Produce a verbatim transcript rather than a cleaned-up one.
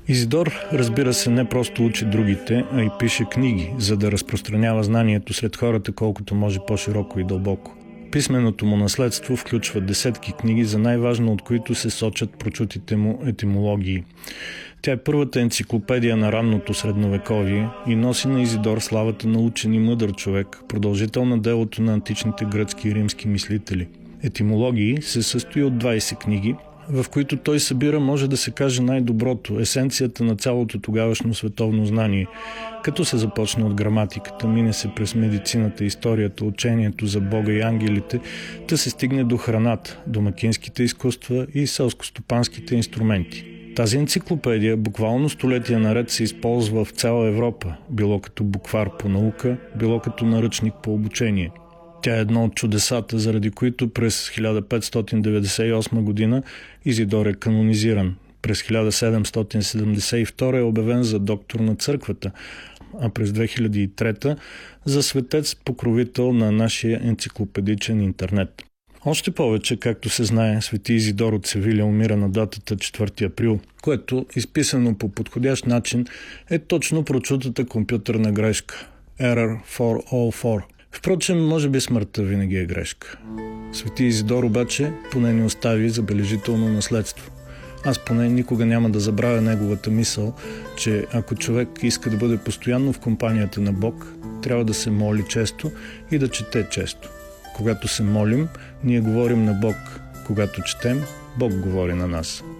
Изидор, разбира се, не просто учи другите, а и пише книги, за да разпространява знанието сред хората колкото може по-широко и дълбоко. Писменото му наследство включва десетки книги, за най-важно от които се сочат прочутите му етимологии. Тя е първата енциклопедия на ранното средновековие и носи на Изидор славата на учен и мъдър човек, продължител на делото на античните гръцки и римски мислители. Етимологии се състои от двайсет книги, в които той събира, може да се каже, най-доброто, есенцията на цялото тогавашно световно знание, като се започне от граматиката, мине се през медицината, историята, учението за Бога и ангелите, да се стигне до храната, домакинските изкуства и селскостопанските инструменти. Тази енциклопедия буквално столетия наред се използва в цяла Европа, било като буквар по наука, било като наръчник по обучение. Тя е едно от чудесата, заради които през хиляда петстотин деветдесет и осма година Изидор е канонизиран. През хиляда седемстотин седемдесет и втора е обявен за доктор на църквата, а през две хиляди и трета за светец-покровител на нашия енциклопедичен интернет. Още повече, както се знае, свети Изидор от Севиля умира на датата четвърти април, което, изписано по подходящ начин, е точно прочутата компютърна грешка – Error четиристотин четири. Впрочем, може би смъртта винаги е грешка. Свети Изидор обаче поне ни остави забележително наследство. Аз поне никога няма да забравя неговата мисъл, че ако човек иска да бъде постоянно в компанията на Бог, трябва да се моли често и да чете често. Когато се молим, ние говорим на Бог. Когато четем, Бог говори на нас.